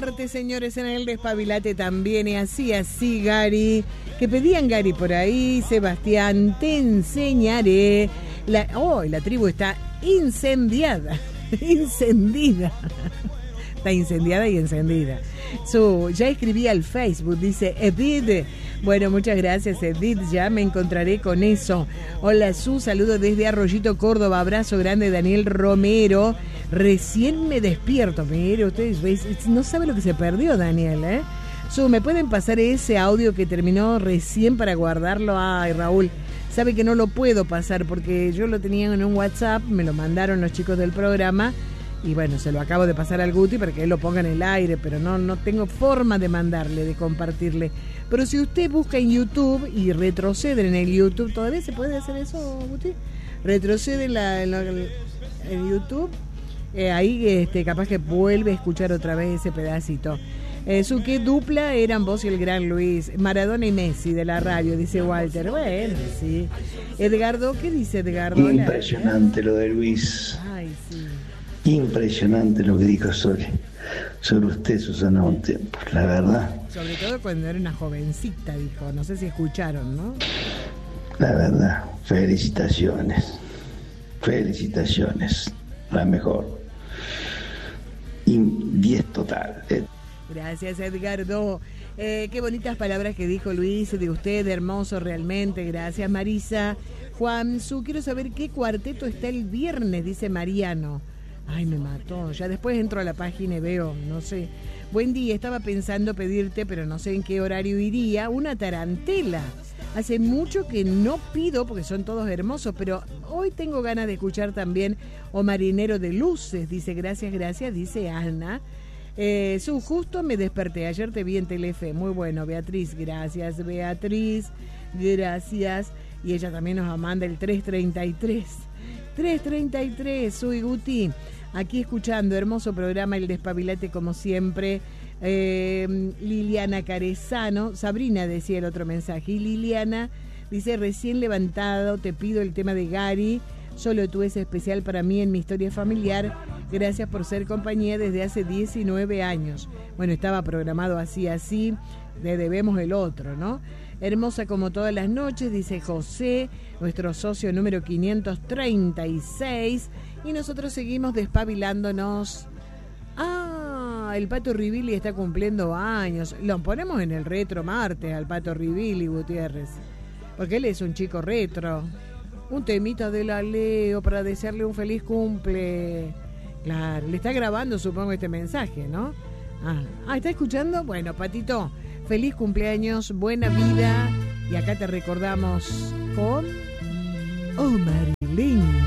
martes, señores, en el Despabilate también. Y así, Gary. Que pedían Gary por ahí. Sebastián, te enseñaré. La tribu está incendiada. Encendida. Está incendiada y encendida. Ya escribí al Facebook, dice Edith. Bueno, muchas gracias, Edith. Ya me encontraré con eso. Hola, saludo desde Arroyito, Córdoba. Abrazo grande, Daniel Romero. Recién me despierto. Mire, ustedes no sabe lo que se perdió, Daniel, ¿eh? ¿me pueden pasar ese audio que terminó recién para guardarlo? Ay, Raúl, sabe que no lo puedo pasar porque yo lo tenía en un WhatsApp, me lo mandaron los chicos del programa. Y bueno, se lo acabo de pasar al Guti para que él lo ponga en el aire, pero no tengo forma de mandarle, de compartirle. Pero si usted busca en YouTube y retrocede en el YouTube, ¿todavía se puede hacer eso, Guti? Retrocede en YouTube, ahí capaz que vuelve a escuchar otra vez ese pedacito. ¿Qué dupla eran vos y el gran Luis? Maradona y Messi de la radio, dice Walter. Bueno, sí. Edgardo, ¿qué dice Edgardo? Impresionante lo de Luis. Ay, sí. Impresionante lo que dijo sobre usted, Susana Montiel, la verdad. Sobre todo cuando era una jovencita, dijo. No sé si escucharon, ¿no? La verdad, felicitaciones. La mejor. 10 total. Gracias, Edgardo. Qué bonitas palabras que dijo Luis de usted, hermoso realmente. Gracias, Marisa. Juan, quiero saber qué cuarteto está el viernes, dice Mariano. Ay, me mató. Ya después entro a la página y veo, no sé. Buen día, estaba pensando pedirte, pero no sé en qué horario iría, una tarantela. Hace mucho que no pido, porque son todos hermosos, pero hoy tengo ganas de escuchar también O Marinero de Luces. Dice, gracias, dice Ana. Justo me desperté, ayer te vi en Telefe. Muy bueno, Beatriz, gracias, Beatriz. Gracias. Y ella también nos manda el 333, soy Guti, aquí escuchando, hermoso programa El Despabilate como siempre. Liliana Carezano, Sabrina decía el otro mensaje, y Liliana dice, recién levantado, te pido el tema de Gary, solo tú es especial para mí en mi historia familiar, gracias por ser compañía desde hace 19 años. Bueno, estaba programado así, le debemos el otro, ¿no? Hermosa como todas las noches, dice José, nuestro socio número 536. Y nosotros seguimos despabilándonos. El Pato Rivilli está cumpliendo años. Lo ponemos en el retro martes al Pato Rivilli, Gutiérrez. Porque él es un chico retro. Un temita de la Leo para desearle un feliz cumple. Claro, le está grabando, supongo, este mensaje, ¿no? ¿Está escuchando? Bueno, Patito, feliz cumpleaños, buena vida. Y acá te recordamos con Marilyn.